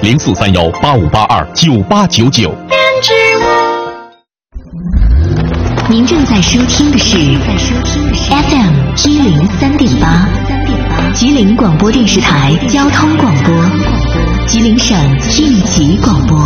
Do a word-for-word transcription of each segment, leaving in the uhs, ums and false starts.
零四三幺八五八二九八九九。 您正在收听的是 F M 一零三点八，吉林广播电视台交通广播，吉林省应急广播。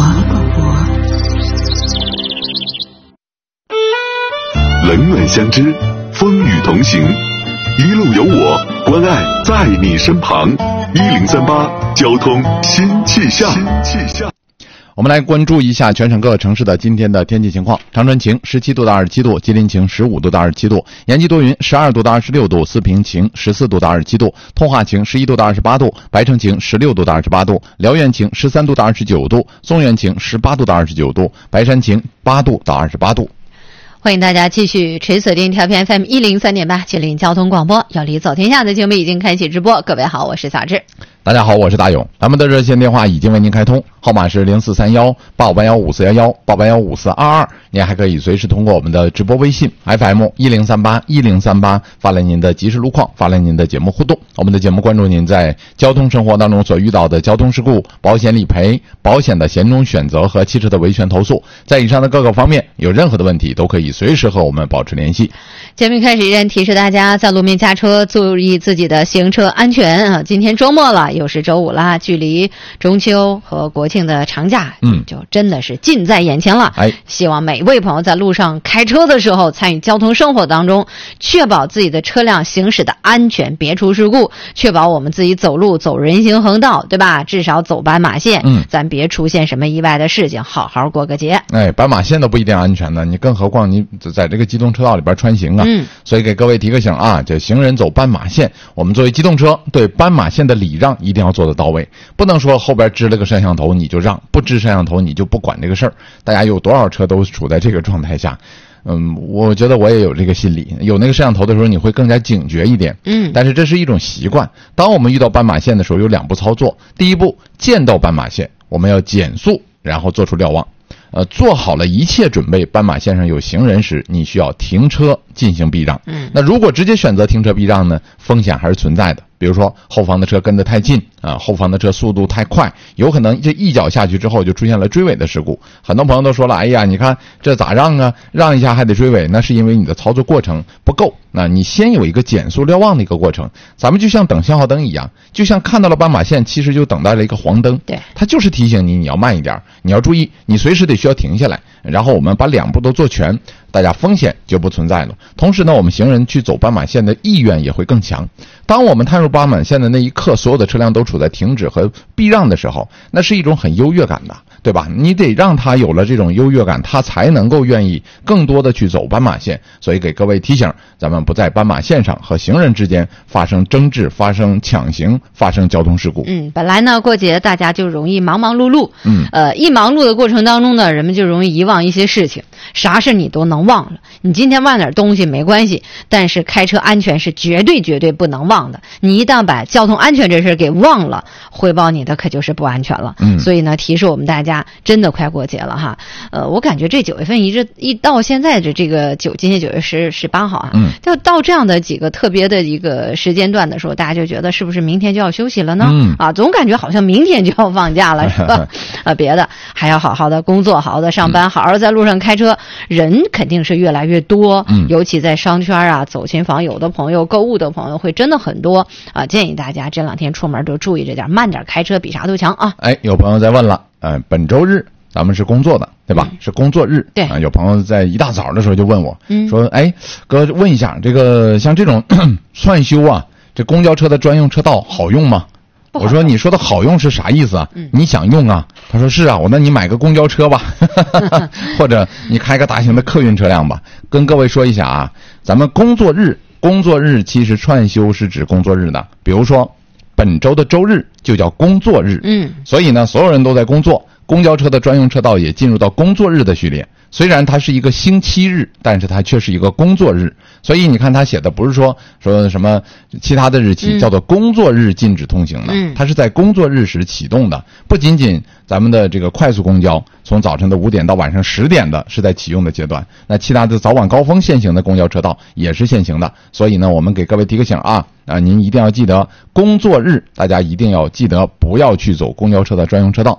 冷暖相知，风雨同行，一路有我，关爱在你身旁。一零三八交通新气象。新气象。 我们来关注一下全省各个城市的今天的天气情况。长春晴十七度到二十七度，吉林晴十五度到二十七度，延吉多云十二度到二十六度，四平晴十四度到二十七度，通化晴十一度到二十八度，白城晴十六度到二十八度，辽源晴十三度到二十九度，松原晴十八度到二十九度，白山晴八度到二十八度。 欢迎大家继续垂锁定调频 F M 一零三点八吉林交通广播，有理走天下的节目已经开启直播。各位好，我是小志。 大家好，我是大勇。咱们的热线电话已经为您开通，号码是零四三幺八五八幺五四幺幺八八幺五四二二。您还可以随时通过我们的直播微信 F M 一零三八一零三八发来您的即时路况，发来您的节目互动。我们的节目关注您在交通生活当中所遇到的交通事故、保险理赔、保险的险种选择和汽车的维权投诉。在以上的各个方面有任何的问题，都可以随时和我们保持联系。 节目开始依然提示大家在路面驾车注意自己的行车安全啊！今天周末了，又是周五啦，距离中秋和国庆的长假，嗯，就真的是近在眼前了。哎，希望每位朋友在路上开车的时候，参与交通生活当中，确保自己的车辆行驶的安全，别出事故，确保我们自己走路走人行横道，对吧？至少走斑马线，嗯，咱别出现什么意外的事情，好好过个节。 哎，斑马线都不一定安全呢，你更何况你在这个机动车道里边穿行啊。嗯，所以给各位提个醒啊，这行人走斑马线，我们作为机动车对斑马线的礼让一定要做得到位，不能说后边支了个摄像头你就让，不支摄像头你就不管这个事儿。大家有多少车都处在这个状态下。嗯，我觉得我也有这个心理，有那个摄像头的时候你会更加警觉一点。嗯，但是这是一种习惯。当我们遇到斑马线的时候有两步操作，第一步，见到斑马线我们要减速，然后做出瞭望。呃，做好了一切准备，斑马线上有行人时，你需要停车进行避让。嗯，那如果直接选择停车避让呢，风险还是存在的。比如说后方的车跟得太近啊，后方的车速度太快，有可能这一脚下去之后就出现了追尾的事故。很多朋友都说了，哎呀，你看这咋让啊？让一下还得追尾，那是因为你的操作过程不够。那你先有一个减速瞭望的一个过程，咱们就像等信号灯一样，就像看到了斑马线，其实就等待了一个黄灯。对，它就是提醒你你要慢一点，你要注意，你随时得需要停下来。然后我们把两步都做全，大家风险就不存在了。同时呢，我们行人去走斑马线的意愿也会更强。当我们踏入斑马线的那一刻，所有的车辆都处在停止和避让的时候，那是一种很优越感的，对吧？你得让他有了这种优越感，他才能够愿意更多的去走斑马线。所以给各位提醒，咱们不在斑马线上和行人之间发生争执、发生抢行、发生交通事故。 嗯，本来呢过节大家就容易忙忙碌碌，嗯，呃，一忙碌的过程当中呢，人们就容易遗忘一些事情，啥事你都能忘了。你今天忘点东西没关系，但是开车安全是绝对绝对不能忘的。你一旦把交通安全这事给忘了，汇报你的可就是不安全了。嗯，所以呢，提示我们大家，真的快过节了哈。呃，我感觉这九月份一直一到现在的这个九，今天九月十十八号啊，嗯，就到这样的几个特别的一个时间段的时候，大家就觉得是不是明天就要休息了呢？嗯，啊，总感觉好像明天就要放假了，是吧？啊，别的还要好好的工作，好好的上班，好好在路上开车，人肯定是越来越多。嗯，尤其在商圈啊，走亲访友的朋友、购物的朋友会真的很多啊。建议大家这两天出门都注意着点，慢点开车比啥都强啊。 哎，有朋友在问了，呃，本周日咱们是工作的，对吧？嗯、是工作日。对啊，有朋友在一大早的时候就问我，嗯、说，哎，哥，问一下，这个像这种串休啊，这公交车的专用车道好用吗？我说你说的好用是啥意思啊？嗯、你想用啊？他说是啊，我那你买个公交车吧，或者你开个大型的客运车辆吧。跟各位说一下啊，咱们工作日，工作日其实串休是指工作日的，比如说本周的周日就叫工作日。嗯，所以呢，所有人都在工作，公交车的专用车道也进入到工作日的序列。虽然它是一个星期日，但是它却是一个工作日，所以你看它写的不是说说什么其他的日期，叫做工作日禁止通行的，嗯、它是在工作日时启动的。不仅仅咱们的这个快速公交从早晨的五点到晚上十点的是在启用的阶段，那其他的早晚高峰限行的公交车道也是限行的。所以呢，我们给各位提个醒啊啊，您一定要记得工作日，大家一定要记得不要去走公交车的专用车道。